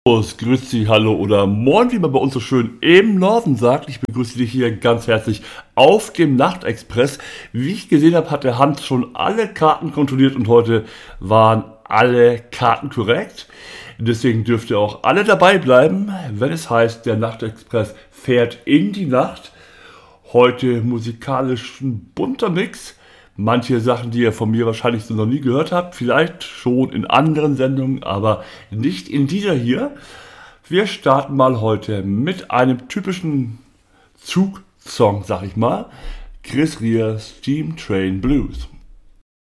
Grüß Sie, hallo oder moin, wie man bei uns so schön im Norden sagt. Ich begrüße dich hier ganz herzlich auf dem Nachtexpress. Wie ich gesehen habe, hat der Hans schon alle Karten kontrolliert und heute waren alle Karten korrekt. Deswegen dürft ihr auch alle dabei bleiben, wenn es heißt, der Nachtexpress fährt in die Nacht. Heute musikalisch ein bunter Mix. Manche Sachen, die ihr von mir wahrscheinlich so noch nie gehört habt, vielleicht schon in anderen Sendungen, aber nicht in dieser hier. Wir starten mal heute mit einem typischen Zugsong, sag ich mal. Chris Rea, Steam Train Blues.